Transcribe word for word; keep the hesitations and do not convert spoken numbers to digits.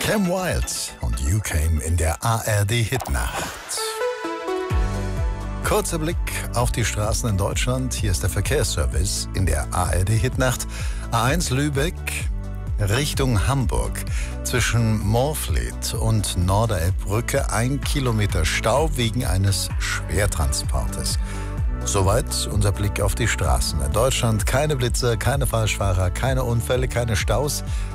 Cam Wilde und You Came in der A R D-Hitnacht. Kurzer Blick auf die Straßen in Deutschland. Hier ist der Verkehrsservice in der A R D-Hitnacht. A eins Lübeck Richtung Hamburg. Zwischen Moorfleet und Norderelbbrücke ein Kilometer Stau wegen eines Schwertransportes. Soweit unser Blick auf die Straßen in Deutschland. Keine Blitzer, keine Falschfahrer, keine Unfälle, keine Staus.